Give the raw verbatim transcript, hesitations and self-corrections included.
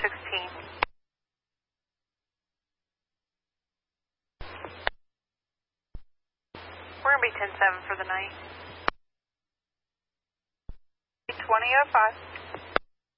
sixteen. We're going to be ten seven for the night. twenty oh five.